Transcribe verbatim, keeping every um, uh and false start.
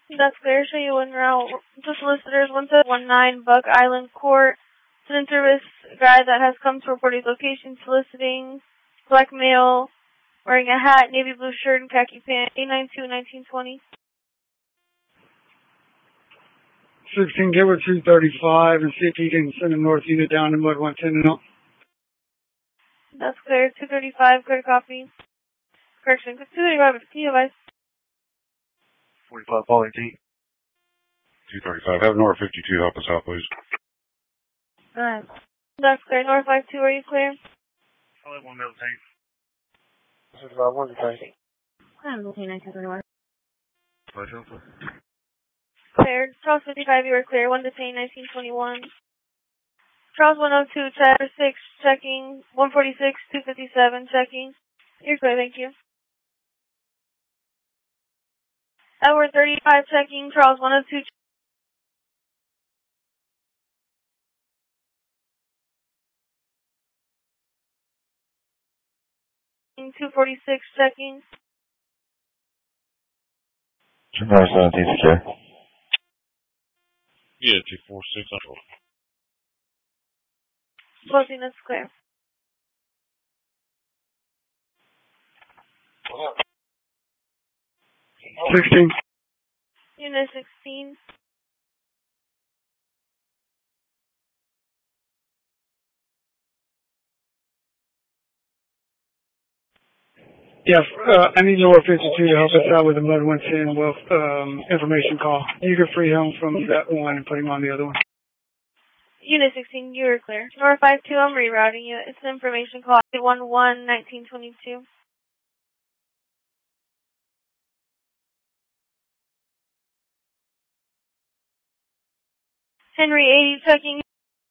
That's clear. Show you en route to solicitors one seven one nine Buck Island Court. It's an in-service guy that has come to report his location, soliciting black male, wearing a hat, navy blue shirt, and khaki pants. A nine two nineteen twenty. sixteen, get with two thirty-five and see if you can send a north unit down to Mud one ten. No. That's clear. two thirty-five, clear copy. Correction, two thirty-five, can you advise? forty-five, Pauling T. two thirty-five, have North fifty-two help us out, please. Alright. That's clear. North five two, are you clear? I'll have one middle tank. This is about one tank. I'm looking at the north. Five Alpha. Cleared. Charles fifty-five, you are clear. One detain, nineteen twenty-one. Charles one oh two, chapter six, checking. one forty-six, two fifty-seven, checking. You're clear, thank you. Edward thirty-five, checking. Charles one oh two, checking. two forty-six, checking. two nine seventeen, secure. Yeah, two four six. Closing, that's clear. sixteen. Unit sixteen. Yes, uh, I need lower fifty-two to help us out with the Mud one ten well, um, information call. You can free him from that one and put him on the other one. Unit sixteen, you are clear. North five two, I'm rerouting you. It's an information call. one one nineteen twenty-two. Henry eighty, checking.